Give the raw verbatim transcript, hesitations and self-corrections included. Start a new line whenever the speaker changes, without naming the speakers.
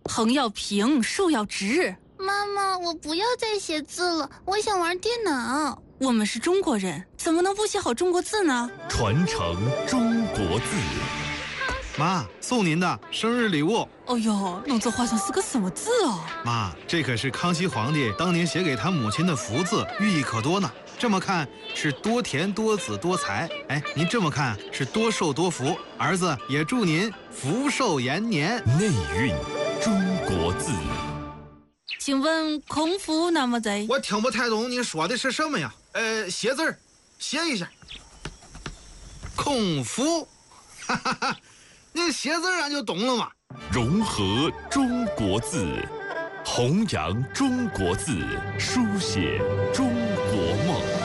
横要平，竖要直。
妈妈，我不要再写字了，我想玩电脑。
我们是中国人，怎么能不写好中国字呢？
传承中国字。
妈，送您的生日礼物。
哦呦，弄这画像是个什么字哦？
妈，这可是康熙皇帝当年写给他母亲的福字，寓意可多呢。这么看是多田多子多财，哎，您这么看是多寿多福。儿子也祝您福寿延年。
内蕴中国字。
请问空腹那么在？
我听不太懂你说的是什么呀？呃，写字儿，写一下。空腹，哈哈哈，你写字俺就懂了嘛。
融合中国字，弘扬中国字，书写中国梦。